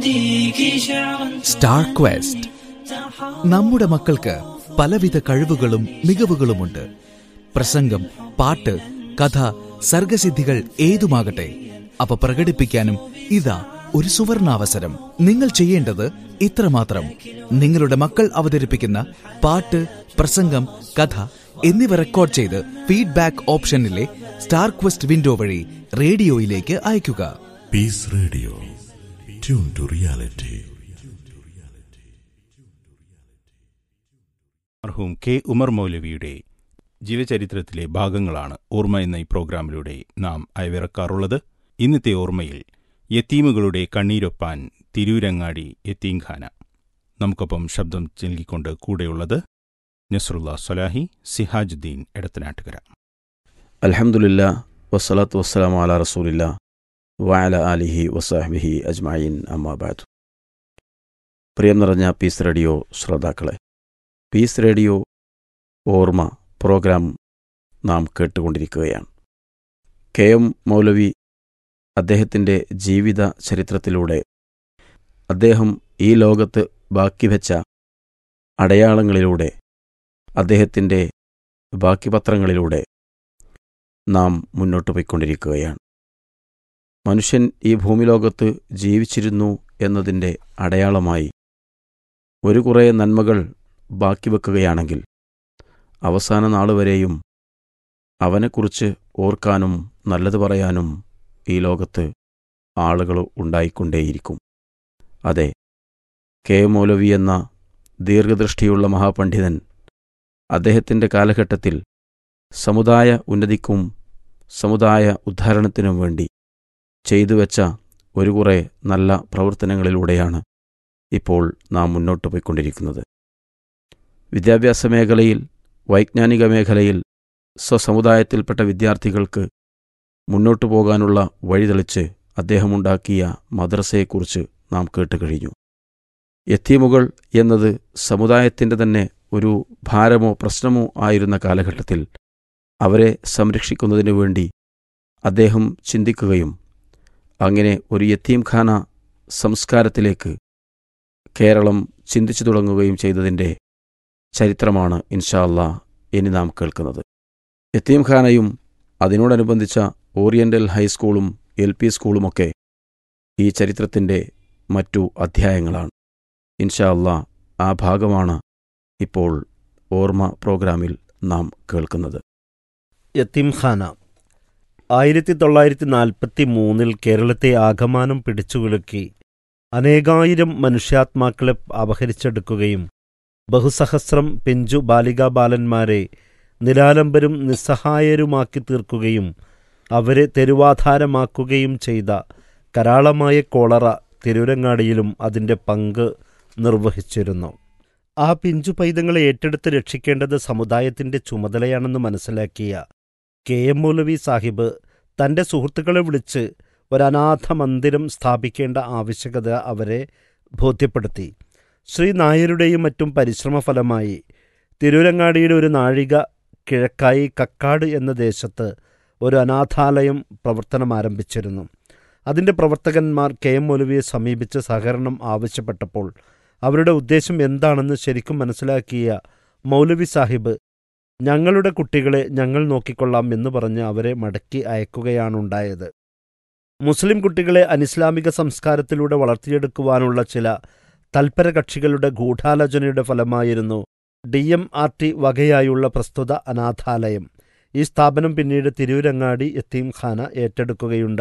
Star question. നമ്മുടെ മക്കൾക്ക് പലവിധ കഴിവുകളും മികവുകളുമുണ്ട്. പ്രസംഗം, പാട്ട്, കഥ, സർഗസിദ്ധികൾ ഏതുമാകട്ടെ, അവ പ്രകടിപ്പിക്കാനും ഇതാ ഒരു സുവർണാവസരം. നിങ്ങൾ ചെയ്യേണ്ടത് ഇത്രമാത്രം: നിങ്ങളുടെ മക്കൾ അവതരിപ്പിക്കുന്ന പാട്ട്, പ്രസംഗം, കഥ എന്നിവ റെക്കോർഡ് ചെയ്ത് ഫീഡ്ബാക്ക് ഓപ്ഷനിലെ സ്റ്റാർ ക്വസ്റ്റ് വിൻഡോ വഴി റേഡിയോയിലേക്ക് അയയ്ക്കുക. Piece radio, tune to reality. മർഹൂം കെ ഉമർ മൗലവിയുടെ ജീവചരിത്രത്തിലെ ഭാഗങ്ങളാണ് ഓർമ്മ എന്ന ഈ പ്രോഗ്രാമിലൂടെ നാം അയവിറക്കാറുള്ളത്. ഇന്നത്തെ ഓർമ്മയിൽ യത്തീമുകളുടെ കണ്ണീരൊപ്പാൻ തിരൂരങ്ങാടി യത്തീംഖാന. നമുക്കൊപ്പം ശബ്ദം നൽകിക്കൊണ്ട് കൂടെയുള്ളത് നസ്രുല്ലാ സ്വലാഹി, സിഹാജുദ്ദീൻ എടത്തനാട്ടുകര. അൽഹംദുലില്ലാ വസ്സലാത്തു വസ്സലാമു അലാ റസൂലില്ലാ വഅല ആലിഹി വസഹ്ബിഹി അജ്മഈൻ, അമ്മാ ബഅദ്. പ്രിയം നിറഞ്ഞ പീസ് റേഡിയോ ശ്രോതാക്കളെ, പീസ് റേഡിയോ ഓർമ്മ പ്രോഗ്രാം നാം കേട്ടുകൊണ്ടിരിക്കുകയാണ്. കെ എം മൗലവി അദ്ദേഹത്തിൻ്റെ ജീവിത ചരിത്രത്തിലൂടെ അദ്ദേഹം ഈ ലോകത്ത് ബാക്കി വെച്ച അടയാളങ്ങളിലൂടെ, അദ്ദേഹത്തിൻ്റെ ബാക്കി പത്രങ്ങളിലൂടെ നാം മുന്നോട്ട് പോയിക്കൊണ്ടിരിക്കുകയാണ്. മനുഷ്യൻ ഈ ഭൂമിലോകത്ത് ജീവിച്ചിരുന്നു എന്നതിൻ്റെ അടയാളമായി ഒരു കുറേ നന്മകൾ ബാക്കി വെക്കുകയാണെങ്കിൽ അവസാന നാളുവരെയും അവനെക്കുറിച്ച് ഓർക്കാനും നല്ലത് പറയാനും ഈ ലോകത്ത് ആളുകൾ ഉണ്ടായിക്കൊണ്ടേയിരിക്കും. അതെ, കെ മൗലവി എന്ന ദീർഘദൃഷ്ടിയുള്ള മഹാപണ്ഡിതൻ അദ്ദേഹത്തിൻ്റെ കാലഘട്ടത്തിൽ സമുദായ ഉന്നതിക്കും സമുദായ ഉദ്ധാരണത്തിനും വേണ്ടി ചെയ്തുവെച്ച ഒരു കുറേ നല്ല പ്രവർത്തനങ്ങളിലൂടെയാണ് ഇപ്പോൾ നാം മുന്നോട്ട് പോയിക്കൊണ്ടിരിക്കുന്നത്. വിദ്യാഭ്യാസ മേഖലയിൽ, വൈജ്ഞാനിക മേഖലയിൽ സ്വസമുദായത്തിൽപ്പെട്ട വിദ്യാർത്ഥികൾക്ക് മുന്നോട്ടു പോകാനുള്ള വഴിതെളിച്ച് അദ്ദേഹമുണ്ടാക്കിയ മദ്രസയെക്കുറിച്ച് നാം കേട്ടുകഴിഞ്ഞു. യത്തീമുകൾ എന്നത് സമുദായത്തിൻ്റെ തന്നെ ഒരു ഭാരമോ പ്രശ്നമോ ആയിരുന്ന കാലഘട്ടത്തിൽ അവരെ സംരക്ഷിക്കുന്നതിനു വേണ്ടി അദ്ദേഹം ചിന്തിക്കുകയും അങ്ങനെ ഒരു യത്തീംഖാന സംസ്കാരത്തിലേക്ക് കേരളം ചിന്തിച്ചു തുടങ്ങുകയും ചെയ്തതിൻ്റെ ചരിത്രമാണ് ഇൻഷാ അല്ലാഹ് ഇനി നാം കേൾക്കുന്നത്. യത്തീംഖാനയും അതിനോടനുബന്ധിച്ച ഓറിയൻ്റൽ ഹൈസ്കൂളും LP സ്കൂളുമൊക്കെ ഈ ചരിത്രത്തിൻ്റെ മറ്റു അധ്യായങ്ങളാണ്. ഇൻഷാ അല്ലാഹ് ആ ഭാഗമാണ് ഇപ്പോൾ ഓർമ്മ പ്രോഗ്രാമിൽ നാം കേൾക്കുന്നത്. യത്തീംഖാന 1943 കേരളത്തെ ആകമാനം പിടിച്ചുകുലുക്കി അനേകായിരം മനുഷ്യാത്മാക്കളെ അപഹരിച്ചെടുക്കുകയും ബഹുസഹസ്രം പിഞ്ചു ബാലികാബാലന്മാരെ നിരാലംബരും നിസ്സഹായരുമാക്കി തീർക്കുകയും അവരെ തെരുവാധാരമാക്കുകയും ചെയ്ത കരാളമായ കോളറ തിരൂരങ്ങാടിയിലും അതിൻ്റെ പങ്ക് നിർവഹിച്ചിരുന്നു. ആ പിഞ്ചു പൈതങ്ങളെ ഏറ്റെടുത്ത് രക്ഷിക്കേണ്ടത് സമുദായത്തിൻ്റെ ചുമതലയാണെന്ന് മനസ്സിലാക്കിയ കെ എം മൗലവി സാഹിബ് തൻ്റെ സുഹൃത്തുക്കളെ വിളിച്ച് ഒരനാഥ മന്ദിരം സ്ഥാപിക്കേണ്ട ആവശ്യകത അവരെ ബോധ്യപ്പെടുത്തി. ശ്രീ നായരുടെയും മറ്റും പരിശ്രമഫലമായി തിരൂരങ്ങാടിയുടെ ഒരു നാഴിക കിഴക്കായി കക്കാട് എന്ന ദേശത്ത് ഒരു അനാഥാലയം പ്രവർത്തനം ആരംഭിച്ചിരുന്നു. അതിൻ്റെ പ്രവർത്തകന്മാർ കെ എം മൗലവിയെ സമീപിച്ച് സഹകരണം ആവശ്യപ്പെട്ടപ്പോൾ അവരുടെ ഉദ്ദേശം എന്താണെന്ന് ശരിക്കും മനസ്സിലാക്കിയ മൗലവി സാഹിബ് ഞങ്ങളുടെ കുട്ടികളെ ഞങ്ങൾ നോക്കിക്കൊള്ളാം എന്ന് പറഞ്ഞ് അവരെ മടക്കി അയക്കുകയാണുണ്ടായത്. മുസ്ലിം കുട്ടികളെ അനിസ്ലാമിക സംസ്കാരത്തിലൂടെ വളർത്തിയെടുക്കുവാനുള്ള ചില തൽപര കക്ഷികളുടെ ഗൂഢാലോചനയുടെ ഫലമായിരുന്നു DMRT വകയായുള്ള പ്രസ്തുത അനാഥാലയം. ഈ സ്ഥാപനം പിന്നീട് തിരൂരങ്ങാടി യത്തീംഖാന ഏറ്റെടുക്കുകയുണ്ടായി.